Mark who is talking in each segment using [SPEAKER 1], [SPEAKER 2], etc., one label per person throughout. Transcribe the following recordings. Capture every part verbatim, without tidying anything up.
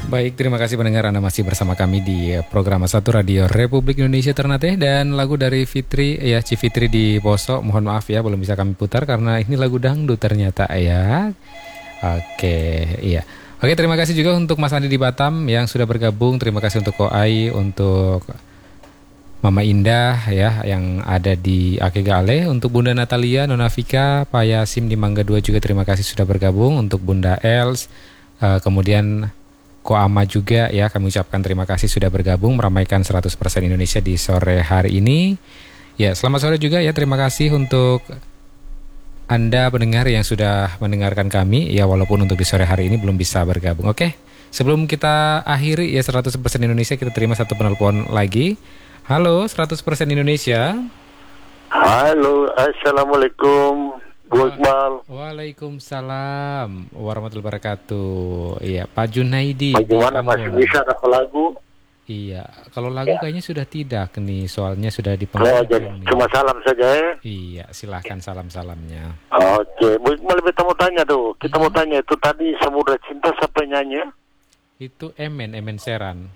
[SPEAKER 1] Baik, terima kasih pendengar, Anda masih bersama kami di program satu Radio Republik Indonesia Ternate. Dan lagu dari Fitri, ya Cifitri di Poso, mohon maaf ya belum bisa kami putar karena ini lagu dangdut ternyata ya. Oke, iya. Oke, terima kasih juga untuk Mas Andi di Batam yang sudah bergabung. Terima kasih untuk Koai, untuk Mama Indah ya yang ada di Akegale, untuk Bunda Natalia, Nona Vika, Pak Yasim di Mangga dua juga terima kasih sudah bergabung. Untuk Bunda Els, uh, kemudian Ko Ama juga ya, kami ucapkan terima kasih sudah bergabung meramaikan seratus persen Indonesia di sore hari ini. Ya, selamat sore juga ya, terima kasih untuk Anda pendengar yang sudah mendengarkan kami ya, walaupun untuk di sore hari ini belum bisa bergabung. Oke, sebelum kita akhiri ya seratus persen Indonesia, kita terima satu penelpon lagi. Halo, seratus persen Indonesia.
[SPEAKER 2] Halo, Assalamualaikum Bu Iqbal.
[SPEAKER 1] Waalaikumsalam warahmatullahi wabarakatuh. Iya, Pak Junaidi.
[SPEAKER 2] Bagaimana masih bisa ada lagu?
[SPEAKER 1] Iya, kalau lagu ya, kayaknya sudah tidak nih, soalnya sudah
[SPEAKER 2] Oh,
[SPEAKER 1] dipengaruhi.
[SPEAKER 2] cuma salam saja ya.
[SPEAKER 1] Iya, silahkan salam-salamnya.
[SPEAKER 2] Oke, Bu Iqbal kita mau tanya tuh. Kita hmm. mau tanya itu tadi Samudra Cinta siapa nyanyi?
[SPEAKER 1] Itu Emen, Emen Seran.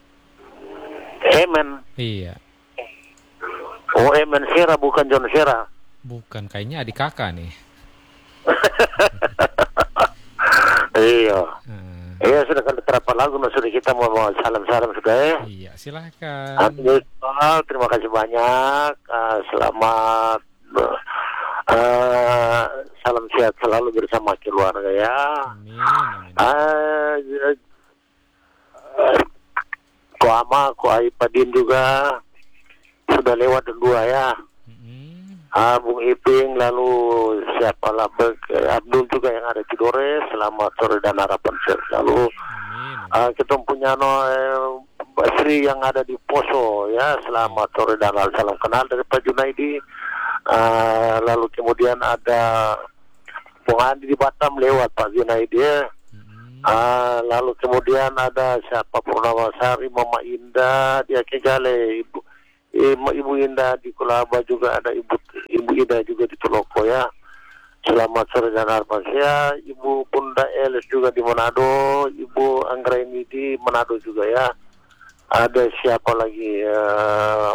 [SPEAKER 2] Emen.
[SPEAKER 1] Iya.
[SPEAKER 2] Oh, Emen Sera bukan John Sera.
[SPEAKER 1] Bukan, kayaknya adik kakak nih.
[SPEAKER 2] Iya.
[SPEAKER 1] Hmm.
[SPEAKER 2] Iya, sudah kan terapa lagu, nah, sudah kita mau salam-salam sudah ya.
[SPEAKER 1] Iya, silakan.
[SPEAKER 2] Alhamdulillah, terima kasih banyak. Uh, selamat uh, salam sehat selalu bersama keluarga ya.
[SPEAKER 1] Amin. Amin.
[SPEAKER 2] Uh, uh, Ko Ama, Ko Aipadin juga sudah lewat dua ya. Ah, Bung Iping, lalu siapa lah Abdul juga yang ada di Dore, selamat sore dan harapan sehat selalu. Ah, kita punya no eh, Sri yang ada di Poso ya, selamat sore dan salam kenal dari Pak Junaidi. Ah, lalu kemudian ada Bung Andi di Batam lewat Pak Junaidi ya. Ah, lalu kemudian ada siapa Purnawasari, Mama Indah di Akegale, Ibu Ibu Indah di Kulaba juga ada Ibu Ibu Ida juga di Tuloko ya. Selamat sore dan harapan sehat. Ibu Bunda Elis juga di Manado, Ibu Anggraini di Manado juga ya. Ada siapa lagi? Uh,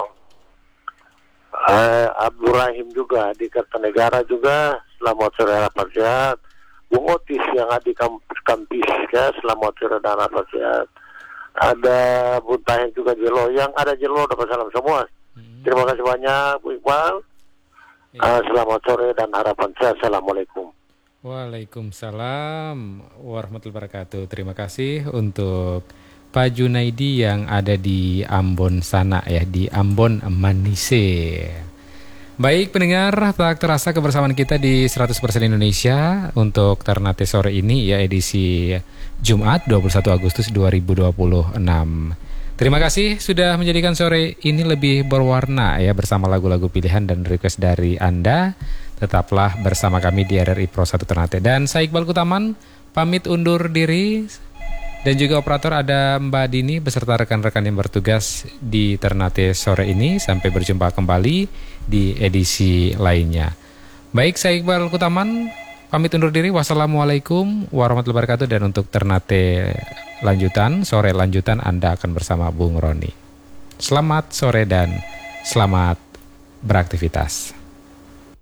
[SPEAKER 2] uh, Abdul Rahim juga di Kertanegara juga. Selamat sore dan harapan sehat. Bung Otis yang ada di kampus Kampis ya. Selamat sore dan harapan sehat. Ada Buntahen juga Jelo, yang ada Jelo dapat salam semua. Hmm. Terima kasih banyak Bu Iqbal. Ya. Uh, selamat sore dan harapan sehat. Assalamualaikum.
[SPEAKER 1] Waalaikumsalam warahmatullahi wabarakatuh. Terima kasih untuk Pak Junaidi yang ada di Ambon sana ya, di Ambon Manise. Baik pendengar, tak terasa kebersamaan kita di seratus persen Indonesia untuk Ternate sore ini ya, edisi Jumat dua puluh satu Agustus dua ribu dua puluh enam. Terima kasih sudah menjadikan sore ini lebih berwarna ya, bersama lagu-lagu pilihan dan request dari Anda. Tetaplah bersama kami di R R I Pro satu Ternate. Dan saya Iqbal Kutaman pamit undur diri. Dan juga operator ada Mbak Dini beserta rekan-rekan yang bertugas di Ternate sore ini. Sampai berjumpa kembali di edisi lainnya. Baik, saya Iqbal Kutaman pamit undur diri. Wassalamualaikum warahmatullahi wabarakatuh. Dan untuk Ternate lanjutan, sore lanjutan Anda akan bersama Bung Roni. Selamat sore dan selamat beraktivitas.